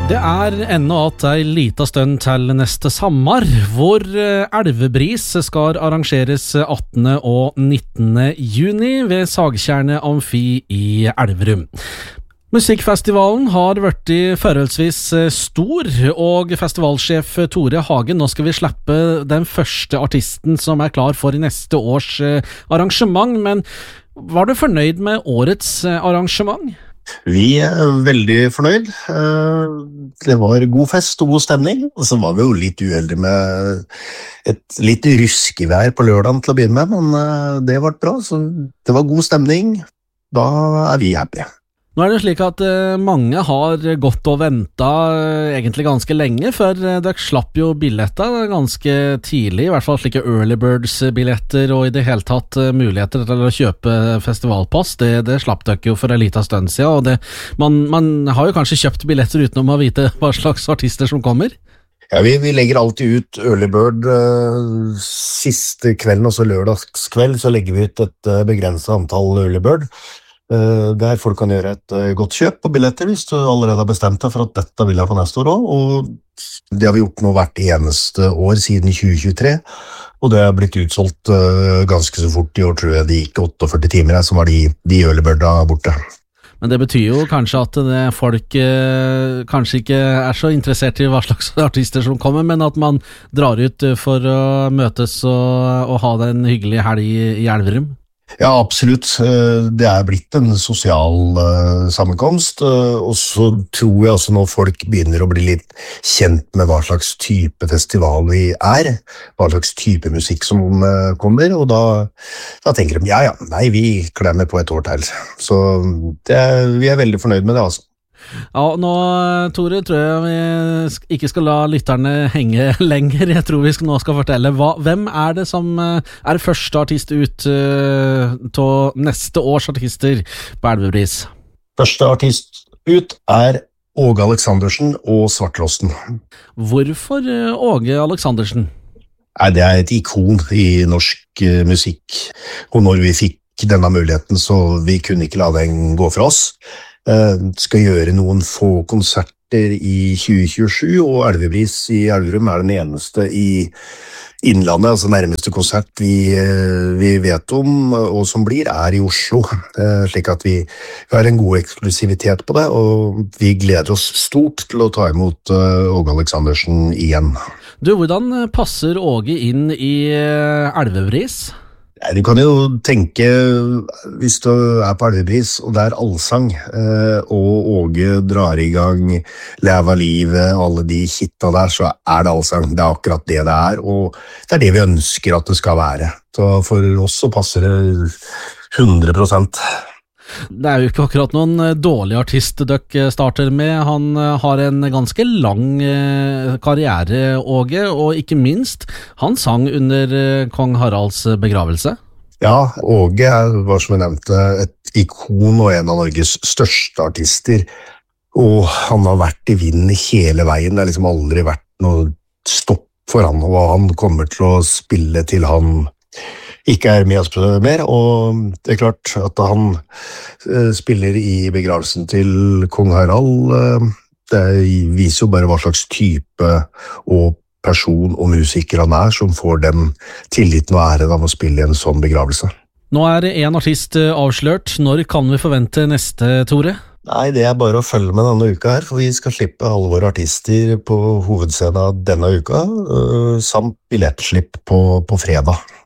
Det ennå at ei lita stund til neste sommer, hvor Elvebris skal arrangeres 18. og 19. juni ved Sagtjernet Amfi i Elverum. Musikkfestivalen har vært forholdsvis stor, og festivalsjef Tore Hagen, nå skal vi slippe den første artisten som klar for neste års arrangement, men var du fornøyd med årets arrangement? Vi veldig fornøyd. Det var god fest og god stemning, og så var vi jo litt uheldige med et litt ruskevær på lørdagen til å begynne med, men det var bra, så det var god stemning. Da vi happy. Nå det slik at mange har gått og ventet egentlig ganske lenge, for dere slapp jo billetter ganske tidlig, i hvert fall slike early birds billetter, og i det hele tatt muligheter til å kjøpe festivalpass, det slapp dere jo for en liten stund siden, og man har jo kanskje kjøpt billetter uten å vite hva slags artister som kommer. Ja, vi legger alltid ut early bird siste kvelden, og så lørdagskveld, så legger vi ut et begrenset antall early bird, der folk kan gjøre et godt kjøp på billetter hvis du allerede har bestemt deg for at dette vil jeg på neste år også, og det har vi gjort nå hvert eneste år siden 2023, og det har blitt utsolgt ganske så fort. I år tror jeg det gikk 48 timer som var de early birda borte. Men det betyr jo kanskje at folk kanskje ikke så interessert i hva slags artister som kommer, men at man drar ut for å møtes og ha en hyggelig helg i Elverum. Ja, absolutt. Det blitt en sosial sammenkomst, og så tror jeg også når folk begynner å bli litt kjent med hva slags type festival vi hva slags type musikk som kommer, og da tenker de, nei, vi klemmer på et år til. Så vi veldig fornøyd med det, altså. Ja, nå, Tore, tror jeg vi ikke skal la lytterne henge lenger. Jeg tror vi nå skal fortelle hvem det som første artist ut til neste års artister på Elvebris. Første artist ut Åge Aleksandersen og Svarttrosten. Hvorfor Åge Aleksandersen? Det et ikon i norsk musikk, og når vi fikk denne muligheten, så vi kunne ikke la den gå fra oss. Skal gjøre noen få konserter i 2027, og Elvebris i Elverum den eneste i Innlandet, altså nærmeste konsert vi vet om, og som blir i Oslo, slik at vi har en god eksklusivitet på det, og vi gleder oss stort til å ta imot Åge Aleksandersen igjen. Du, hvordan passer Åge inn i Elvebris? Du kan jo tenke, hvis du på Elvebris, og det allsang, og Åge drar i gang Leve livet, alle de hitta der, så det allsang. Det akkurat det og det det vi ønsker at det skal være. Så for oss så passer det 100%. Det jo ikke akkurat noen dårlig artist dere starter med. Han har en ganske lang karriere, Åge, og ikke minst, han sang under kong Haralds begravelse. Ja, Åge var som jeg nevnte et ikon og en av Norges største artister, og han har vært i vinden hele veien. Det liksom aldri vært noe stopp for han, og han kommer til å spille til han ikke med oss mer, og det klart at han spiller i begravelsen til kong Harald, det viser jo bare hva slags type og person og musiker han som får den tilliten og æren av å spille i en sånn begravelse. Nå det en artist avslørt. Når kan vi forvente neste, Tore? Nei, det bare å følge med denne uka her, for vi skal slippe alle våre artister på hovedscenen denne uka, samt billettslipp på fredag.